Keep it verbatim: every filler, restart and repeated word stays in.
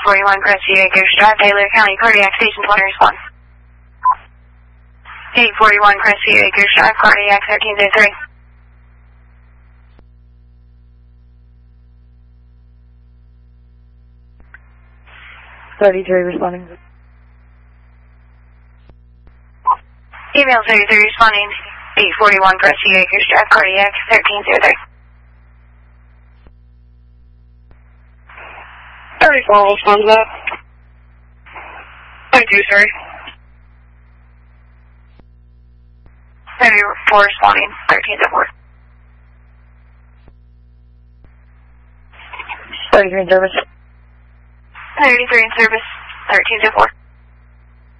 forty-one Crestview Acres Drive, Taylor County Cardiac Station twenty response. eight forty-one Crestview Acres Drive, Cardiac thirteen oh three. thirty-three responding. Email thirty-three responding. eight forty-one Crestview Acres Drive, Cardiac thirteen oh three. thirty-four responds to that. thirty-two, sorry. thirty-four responding, thirteen oh four. thirty-three in service. thirty-three in service, thirteen oh four.